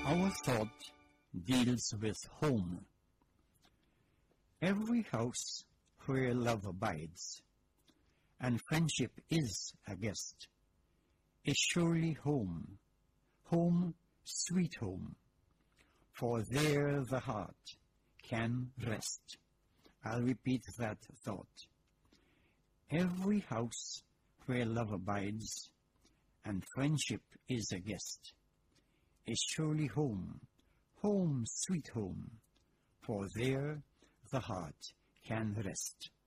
Our thought deals with home. Every house where love abides, and friendship is a guest, is surely home, home, sweet home, for there the heart can rest. I'll repeat that thought. Every house where love abides, and friendship is a guest, is surely home, home, sweet home, for there the heart can rest.